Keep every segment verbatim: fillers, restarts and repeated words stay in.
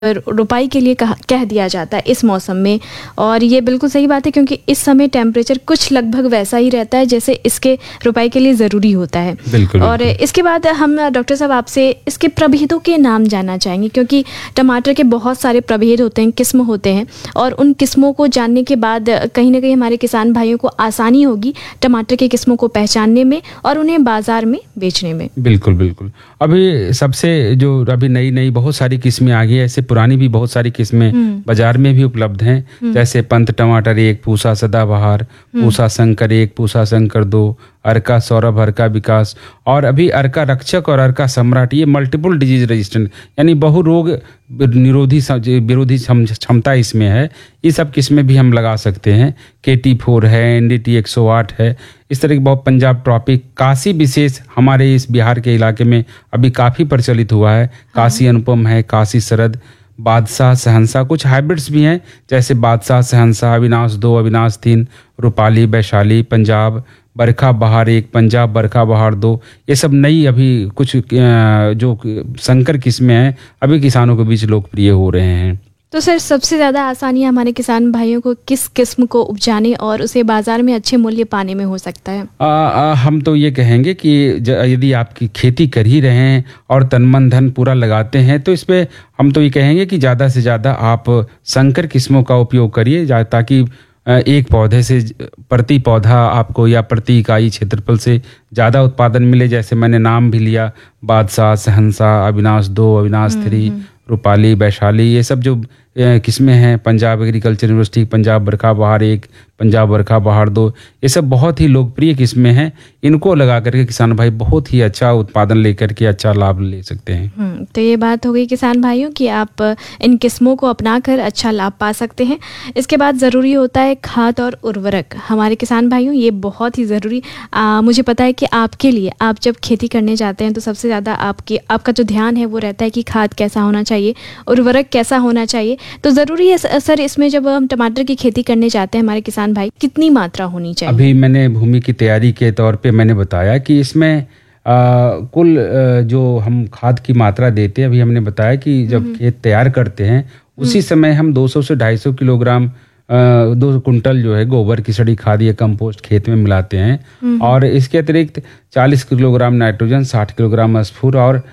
रोपाई के लिए कहा कह दिया जाता है इस मौसम में। और ये बिल्कुल सही बात है क्योंकि इस समय टेम्परेचर कुछ लगभग वैसा ही रहता है जैसे इसके रोपाई के लिए ज़रूरी होता है। बिल्कुल, और बिल्कुल। इसके बाद हम डॉक्टर साहब आपसे इसके प्रभेदों के नाम जानना चाहेंगे क्योंकि टमाटर के बहुत सारे प्रभेद होते हैं, किस्म होते हैं, और उन किस्मों को जानने के बाद कहीं ना कहीं हमारे किसान भाइयों को आसानी होगी टमाटर की किस्मों को पहचानने में और उन्हें बाजार में बेचने में। बिल्कुल बिल्कुल। अभी सबसे जो अभी नई नई बहुत सारी किस्में आ गई है, ऐसे पुरानी भी बहुत सारी किस्में बाजार में भी उपलब्ध हैं, जैसे पंत टमाटर एक, पूसा सदाबहार, पूसा शंकर एक, पूसा शंकर दो, अर्का सौरभ, अर्का विकास, और अभी अर्का रक्षक और अर्का सम्राट, ये मल्टीपल डिजीज रेजिस्टेंट यानी बहु रोग निरोधी विरोधी क्षमता इसमें है। ये सब किस्में भी हम लगा सकते हैं। के टी फोर है, एन डी टी एक सौ आठ है, इस तरह के बहुत, पंजाब ट्रॉपिक, काशी विशेष हमारे इस बिहार के इलाके में अभी काफ़ी प्रचलित हुआ है। काशी अनुपम है, काशी शरद, बादशाह सहनसा, कुछ हाइब्रिड्स भी हैं जैसे बादशाह सहनसा, अविनाश दो, अविनाश तीन, रूपाली, वैशाली, पंजाब बरखा बहार एक, पंजाब बरखा बहार दो, ये सब नई अभी कुछ जो संकर किस्में हैं अभी किसानों के बीच लोकप्रिय हो रहे हैं। तो सर सबसे ज़्यादा आसानी हमारे किसान भाइयों को किस किस्म को उपजाने और उसे बाजार में अच्छे मूल्य पाने में हो सकता है? आ, आ, हम तो ये कहेंगे कि यदि आपकी खेती कर ही रहे हैं और तन मन धन पूरा लगाते हैं तो इस पे हम तो ये कहेंगे कि ज़्यादा से ज़्यादा आप संकर किस्मों का उपयोग करिए, ताकि एक पौधे से प्रति पौधा आपको या प्रति इकाई क्षेत्रफल से ज़्यादा उत्पादन मिले। जैसे मैंने नाम भी लिया, बादशाह, सहनसा, अविनाश दो, अविनाश थ्री, रूपाली, वैशाली, ये सब जो किस्में हैं, पंजाब एग्रीकल्चर यूनिवर्सिटी, पंजाब बरखा बहार एक, पंजाब बरखा बहार दो, ये सब बहुत ही लोकप्रिय किस्में हैं। इनको लगा करके किसान भाई बहुत ही अच्छा उत्पादन लेकर के अच्छा लाभ ले सकते हैं। तो ये बात हो गई किसान भाइयों कि आप इन किस्मों को अपनाकर अच्छा लाभ पा सकते हैं। इसके बाद ज़रूरी होता है खाद और उर्वरक। हमारे किसान भाइयों ये बहुत ही ज़रूरी, आ, मुझे पता है कि आपके लिए आप जब खेती करने जाते हैं तो सबसे ज़्यादा आपकी आपका जो ध्यान है वो रहता है कि खाद कैसा होना चाहिए, उर्वरक कैसा होना चाहिए। तो ज़रूरी है सर इसमें जब हम टमाटर की खेती करने जाते हैं हमारे किसान भाई, कितनी मात्रा होनी चाहिए? अभी मैंने भूमि की तैयारी के तौर पे मैंने बताया कि इसमें आ, कुल आ, जो हम खाद की मात्रा देते हैं, अभी हमने बताया कि जब खेत तैयार करते हैं उसी समय हम दो सौ से ढाई सौ किलोग्राम दो कुंटल जो है गोबर की सड़ी खाद या कंपोस्ट खेत में मिलाते हैं। और इसके अतिरिक्त चालीस किलोग्राम नाइट्रोजन, साठ किलोग्राम स्फूर और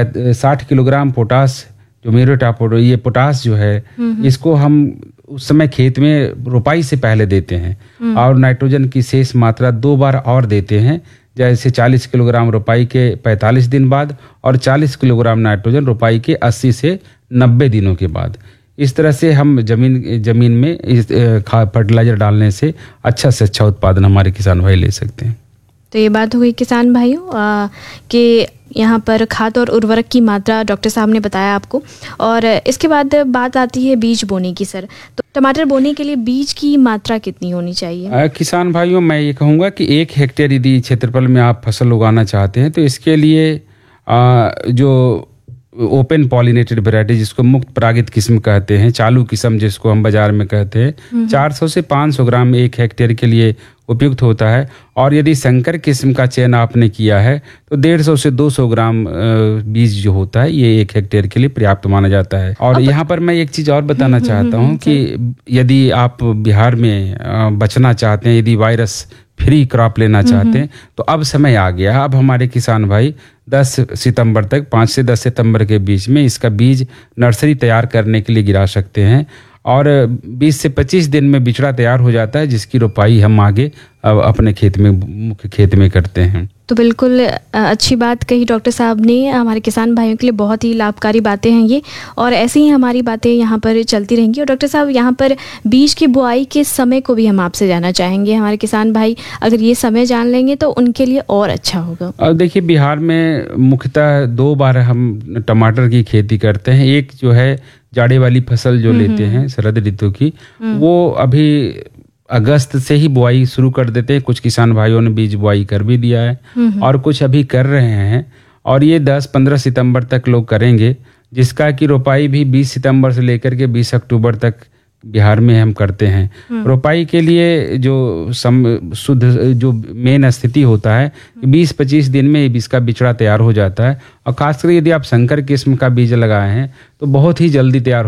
साठ किलोग्राम पोटास जो म्यूरेट ये पोटास जो है इसको हम उस समय खेत में रोपाई से पहले देते हैं। और नाइट्रोजन की शेष मात्रा दो बार और देते हैं, जैसे चालीस किलोग्राम रोपाई के पैंतालीस दिन बाद और चालीस किलोग्राम नाइट्रोजन रोपाई के अस्सी से नब्बे दिनों के बाद। इस तरह से हम जमीन जमीन में इस खाद फर्टिलाइजर डालने से अच्छा से अच्छा उत्पादन हमारे किसान भाई ले सकते हैं। तो ये बात हो गई किसान भाइयों कि यहाँ पर खाद और उर्वरक की मात्रा डॉक्टर साहब ने बताया आपको। और इसके बाद बात आती है बीज बोने की। सर तो टमाटर बोने के लिए बीज की मात्रा कितनी होनी चाहिए? आ, किसान भाइयों मैं ये कहूँगा कि एक हेक्टेयर यदि क्षेत्रफल में आप फसल उगाना चाहते हैं तो इसके लिए आ, जो ओपन पॉलिनेटेड वैरायटी जिसको मुक्त परागित किस्म कहते हैं, चालू किस्म जिसको हम बाजार में कहते हैं, चार सौ से पाँच सौ ग्राम एक हेक्टेयर के लिए उपयुक्त होता है। और यदि संकर किस्म का चयन आपने किया है तो डेढ़ सौ से दो सौ ग्राम बीज जो होता है ये एक हेक्टेयर के लिए पर्याप्त माना जाता है। और यहाँ पर मैं एक चीज़ और बताना चाहता हूँ कि यदि आप बिहार में बचना चाहते हैं, यदि वायरस फ्री क्रॉप लेना चाहते हैं तो अब समय आ गया। अब हमारे किसान भाई दस सितंबर तक, पाँच से दस सितंबर के बीच में इसका बीज नर्सरी तैयार करने के लिए गिरा सकते हैं। और बीस से पच्चीस दिन में बिचड़ा तैयार हो जाता है जिसकी रोपाई हम आगे अपने खेत में मुख्य खेत में करते हैं। तो बिल्कुल अच्छी बात कही डॉक्टर साहब ने। हमारे किसान भाइयों के लिए बहुत ही लाभकारी बातें हैं ये, और ऐसी ही हमारी बातें यहाँ पर चलती रहेंगी। और डॉक्टर साहब यहाँ पर बीज की बुआई के समय को भी हम आपसे जानना चाहेंगे। हमारे किसान भाई अगर ये समय जान लेंगे तो उनके लिए और अच्छा होगा। देखिए बिहार में मुख्यतः दो बार हम टमाटर की खेती करते हैं। एक जो है जाड़े वाली फसल जो लेते हैं शरद ऋतु की, वो अभी अगस्त से ही बुआई शुरू कर देते हैं। कुछ किसान भाइयों ने बीज बुआई कर भी दिया है और कुछ अभी कर रहे हैं, और ये दस पंद्रह सितंबर तक लोग करेंगे, जिसका कि रोपाई भी बीस सितंबर से लेकर के बीस अक्टूबर तक बिहार में हम करते हैं। रोपाई के लिए जो सम शुद्ध जो मेन स्थिति होता है बीस पच्चीस दिन में इसका बिचड़ा तैयार हो जाता है, और खासकर यदि आप संकर किस्म का बीज लगाए हैं तो बहुत ही जल्दी तैयार